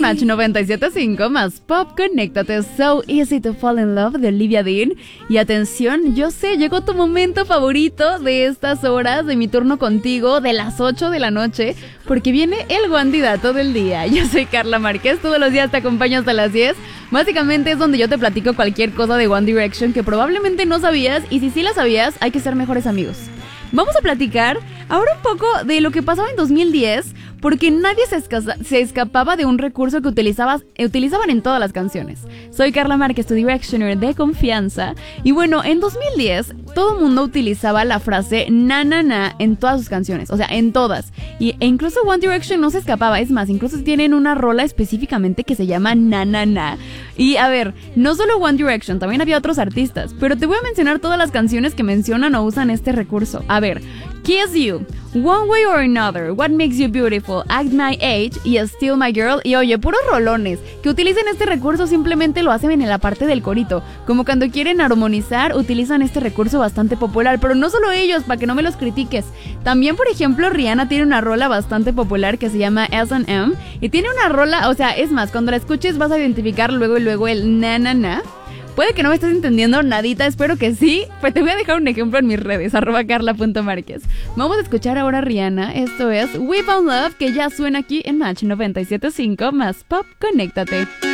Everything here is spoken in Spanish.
Match 97.5 más Pop, conéctate. So Easy to Fall in Love de Olivia Dean. Y atención, yo sé, llegó tu momento favorito de estas horas de mi turno contigo, de las 8 de la noche, porque viene el candidato del día. Yo soy Carla Márquez, todos los días te acompaño hasta las 10. Básicamente es donde yo te platico cualquier cosa de One Direction que probablemente no sabías, y si sí la sabías, hay que ser mejores amigos. Vamos a platicar ahora un poco de lo que pasaba en 2010, porque nadie se escapaba de un recurso que utilizaban en todas las canciones. Soy Carla Márquez, tu Directioner de confianza, y bueno, en 2010 todo el mundo utilizaba la frase na na na en todas sus canciones, o sea, en todas, e incluso One Direction no se escapaba. Es más, incluso tienen una rola específicamente que se llama na na na. Y a ver, no solo One Direction, también había otros artistas, pero te voy a mencionar todas las canciones que mencionan o usan este recurso. A ver, Kiss You, One Way or Another, What Makes You Beautiful, Act My Age y Still My Girl. Y oye, puros rolones que utilizan este recurso, simplemente lo hacen en la parte del corito, como cuando quieren armonizar utilizan este recurso bastante popular. Pero no solo ellos, para que no me los critiques, también por ejemplo Rihanna tiene una rola bastante popular que se llama S&M, y tiene una rola, o sea, es más, cuando la escuches vas a identificar luego el na na na. Puede que no me estés entendiendo nadita, espero que sí, pues te voy a dejar un ejemplo en mis redes, @carla.márquez. Vamos a escuchar ahora a Rihanna, esto es We Found Love, que ya suena aquí en Match 97.5 más Pop, conéctate.